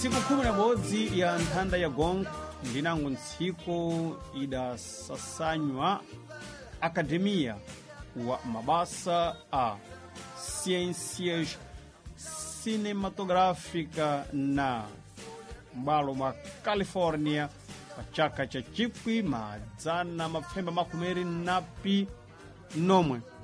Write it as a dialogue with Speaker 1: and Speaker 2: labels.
Speaker 1: Siku 11 ya nthanda ya gong ndinango ntsiku idasasanywa Akademia wa mabasa a ciências cinematográfica na mbalo mwa California pa chaka cha chikwi madzana mapfemba makumeri napi nomwe